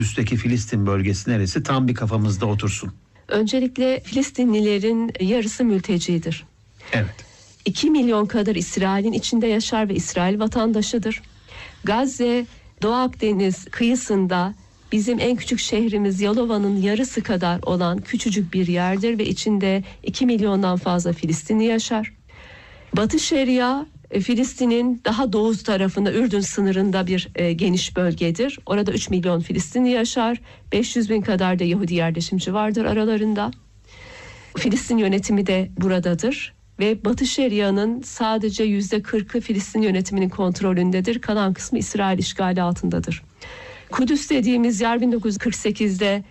Üstteki Filistin bölgesi neresi? Tam bir kafamızda otursun. Öncelikle Filistinlilerin yarısı mültecidir. Evet. 2 milyon kadar İsrail'in içinde yaşar ve İsrail vatandaşıdır. Gazze, Doğu Akdeniz kıyısında bizim en küçük şehrimiz Yalova'nın yarısı kadar olan küçücük bir yerdir ve içinde 2 milyondan fazla Filistinli yaşar. Batı Şeria, Filistin'in daha doğu tarafında Ürdün sınırında bir geniş bölgedir. Orada 3 milyon Filistinli yaşar. 500 bin kadar da Yahudi yerleşimci vardır aralarında. Filistin yönetimi de buradadır. Ve Batı Şeria'nın sadece %40'ı Filistin yönetiminin kontrolündedir. Kalan kısmı İsrail işgali altındadır. Kudüs dediğimiz yer 1948'de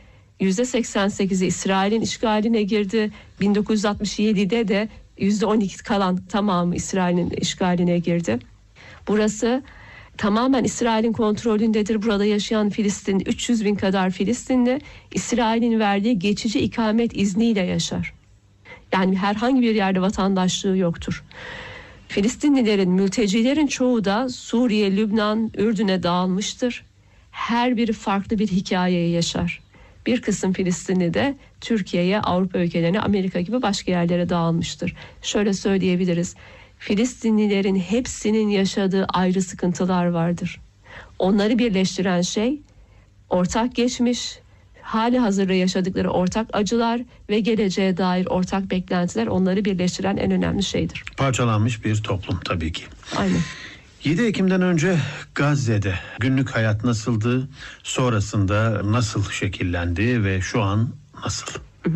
%88'i İsrail'in işgaline girdi. 1967'de de %12 kalan tamamı İsrail'in işgaline girdi. Burası tamamen İsrail'in kontrolündedir. Burada yaşayan Filistin, 300 bin kadar Filistinli İsrail'in verdiği geçici ikamet izniyle yaşar. Yani herhangi bir yerde vatandaşlığı yoktur. Filistinlilerin, mültecilerin çoğu da Suriye, Lübnan, Ürdün'e dağılmıştır. Her biri farklı bir hikayeyi yaşar. Bir kısım Filistinli de Türkiye'ye, Avrupa ülkelerine, Amerika gibi başka yerlere dağılmıştır. Şöyle söyleyebiliriz. Filistinlilerin hepsinin yaşadığı ayrı sıkıntılar vardır. Onları birleştiren şey ortak geçmiş, hali hazırda yaşadıkları ortak acılar ve geleceğe dair ortak beklentiler onları birleştiren en önemli şeydir. Parçalanmış bir toplum tabii ki. Aynen. 7 Ekim'den önce Gazze'de günlük hayat nasıldı? Sonrasında nasıl şekillendi ve şu an nasıl?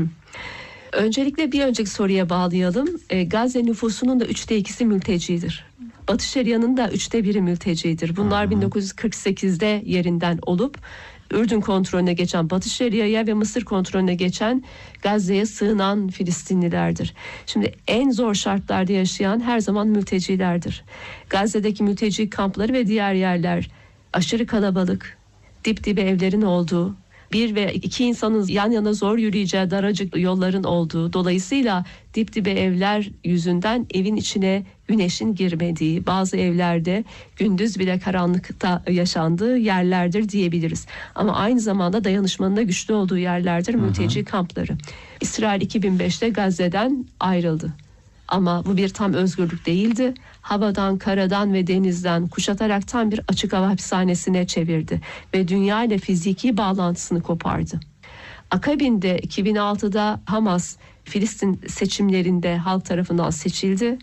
Öncelikle bir önceki soruya bağlayalım. Gazze nüfusunun da 2/3'ü mültecidir. Batı Şeria'nın da 1/3'ü mültecidir. Bunlar 1948'de yerinden olup Ürdün kontrolüne geçen Batı Şeria'ya ve Mısır kontrolüne geçen Gazze'ye sığınan Filistinlilerdir. Şimdi en zor şartlarda yaşayan her zaman mültecilerdir. Gazze'deki mülteci kampları ve diğer yerler aşırı kalabalık, dip dibe evlerin olduğu, bir ve iki insanın yan yana zor yürüyeceği daracık yolların olduğu, dolayısıyla dip dibe evler yüzünden evin içine güneşin girmediği, bazı evlerde gündüz bile karanlıkta yaşandığı yerlerdir diyebiliriz. Ama aynı zamanda dayanışmanın da güçlü olduğu yerlerdir mülteci kampları. İsrail 2005'te Gazze'den ayrıldı. Ama bu bir tam özgürlük değildi. Havadan, karadan ve denizden kuşatarak tam bir açık hava hapishanesine çevirdi ve dünya ile fiziki bağlantısını kopardı. Akabinde 2006'da Hamas Filistin seçimlerinde halk tarafından seçildi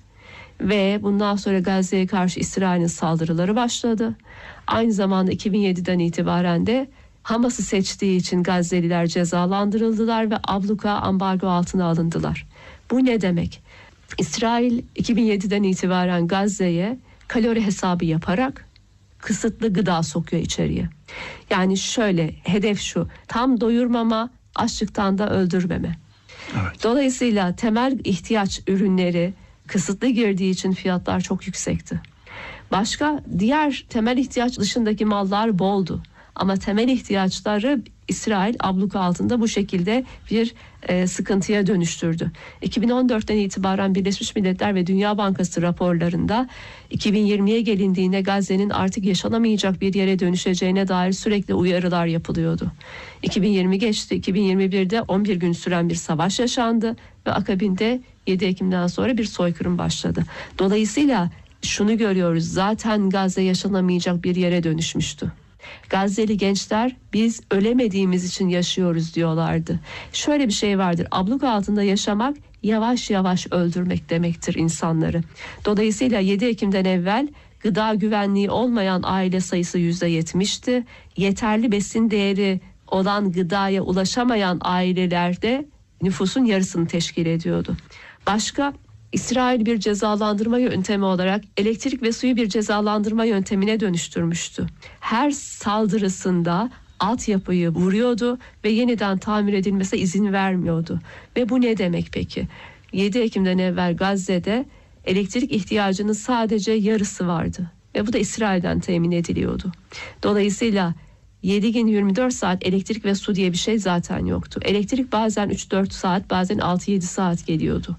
ve bundan sonra Gazze'ye karşı İsrail'in saldırıları başladı. Aynı zamanda 2007'den itibaren de Hamas'ı seçtiği için Gazze'liler cezalandırıldılar ve abluka, ambargo altına alındılar. Bu ne demek? İsrail 2007'den itibaren Gazze'ye kalori hesabı yaparak kısıtlı gıda sokuyor içeriye. Yani şöyle, hedef şu: tam doyurmama, açlıktan da öldürmeme. Evet. Dolayısıyla temel ihtiyaç ürünleri kısıtlı girdiği için fiyatlar çok yüksekti. Başka diğer temel ihtiyaç dışındaki mallar boldu. Ama temel ihtiyaçları İsrail abluka altında bu şekilde bir sıkıntıya dönüştürdü. 2014'ten itibaren Birleşmiş Milletler ve Dünya Bankası raporlarında 2020'ye gelindiğinde Gazze'nin artık yaşanamayacak bir yere dönüşeceğine dair sürekli uyarılar yapılıyordu. 2020 geçti. 2021'de 11 gün süren bir savaş yaşandı ve akabinde 7 Ekim'den sonra bir soykırım başladı. Dolayısıyla şunu görüyoruz: zaten Gazze yaşanamayacak bir yere dönüşmüştü. Gazze'li gençler biz ölemediğimiz için yaşıyoruz diyorlardı. Şöyle bir şey vardır: abluk altında yaşamak yavaş yavaş öldürmek demektir insanları. Dolayısıyla 7 Ekim'den evvel gıda güvenliği olmayan aile sayısı %70'ti. Yeterli besin değeri olan gıdaya ulaşamayan ailelerde nüfusun yarısını teşkil ediyordu. Başka, İsrail bir cezalandırma yöntemi olarak elektrik ve suyu bir cezalandırma yöntemine dönüştürmüştü. Her saldırısında altyapıyı vuruyordu ve yeniden tamir edilmesine izin vermiyordu. Ve bu ne demek peki? 7 Ekim'den evvel Gazze'de elektrik ihtiyacının sadece yarısı vardı ve bu da İsrail'den temin ediliyordu. Dolayısıyla 7 gün 24 saat elektrik ve su diye bir şey zaten yoktu. Elektrik bazen 3-4 saat, bazen 6-7 saat geliyordu.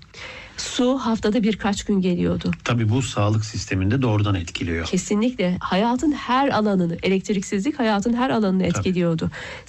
Su haftada birkaç gün geliyordu. Tabii bu sağlık sisteminde doğrudan etkiliyor. Kesinlikle hayatın her alanını, elektriksizlik hayatın her alanını etkiliyordu.